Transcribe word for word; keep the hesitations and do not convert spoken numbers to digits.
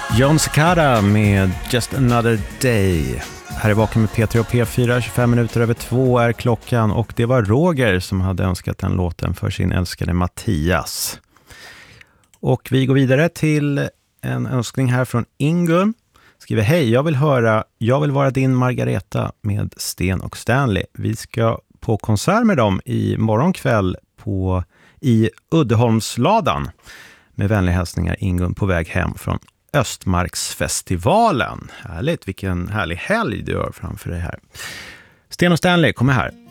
John Cicada med Just Another Day. Här är Vaken med P tre och P fyra, tjugofem minuter över två är klockan, och det var Roger som hade önskat den låten för sin älskade Mattias. Och vi går vidare till en önskning här från Ingun. Skriver: hej, jag vill höra Jag vill vara din Margareta med Sten och Stanley. Vi ska på konsert med dem i morgonkväll på, i Uddeholmsladan. Med vänliga hälsningar, Ingun, på väg hem från Östmarksfestivalen. Härligt, vilken härlig helg du har framför dig här. Sten och Stanley, kommer här.